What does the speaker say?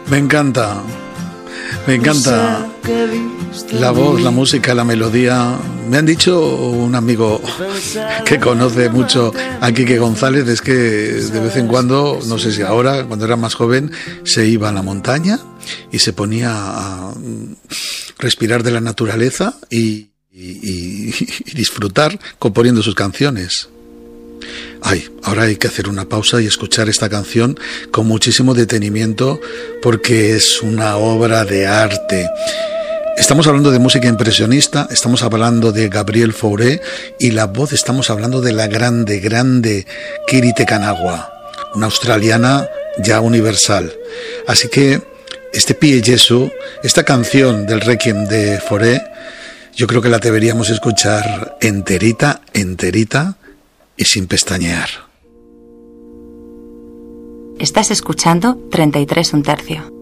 Me encanta la voz, la música, la melodía. Me han dicho un amigo que conoce mucho a Quique González, es que de vez en cuando, no sé si ahora, cuando era más joven, se iba a la montaña y se ponía a respirar de la naturaleza y disfrutar componiendo sus canciones. Ahora hay que hacer una pausa y escuchar esta canción con muchísimo detenimiento porque es una obra de arte. Estamos hablando de música impresionista, estamos hablando de Gabriel Fauré y la voz estamos hablando de la grande Kiri Te Kanawa, una australiana ya universal. Así que este Pie Jesu, esta canción del Requiem de Fauré, yo creo que la deberíamos escuchar enterita y sin pestañear. Estás escuchando 33 1/3.